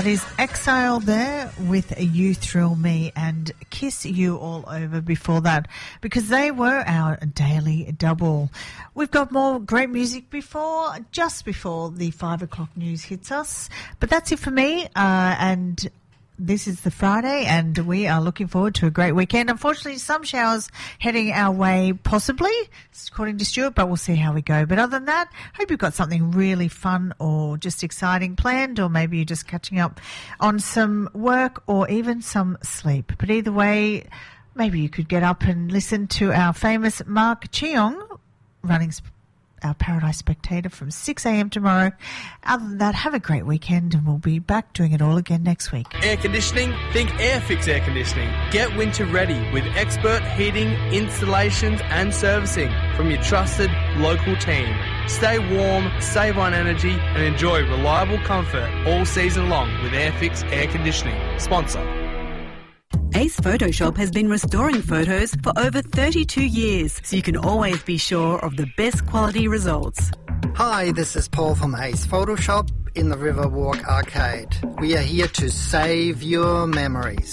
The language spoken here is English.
That is Exile there with You Thrill Me and Kiss You All Over before that, because they were our daily double. We've got more great music just before the 5 o'clock news hits us. But that's it for me, and this is the Friday, and we are looking forward to a great weekend. Unfortunately, some showers heading our way, possibly, according to Stuart, but we'll see how we go. But other than that, hope you've got something really fun or just exciting planned, or maybe you're just catching up on some work or even some sleep. But either way, maybe you could get up and listen to our famous Mark Cheong running our Paradise Spectator from 6 a.m. tomorrow. Other than that, have a great weekend, and we'll be back doing it all again next week. Air conditioning? Think Airfix Air Conditioning. Get winter ready with expert heating, installations and servicing from your trusted local team. Stay warm, save on energy and enjoy reliable comfort all season long with Airfix Air Conditioning. Sponsor. Ace Photoshop has been restoring photos for over 32 years, so you can always be sure of the best quality results. Hi, this is Paul from Ace Photoshop in the Riverwalk Arcade. We are here to save your memories.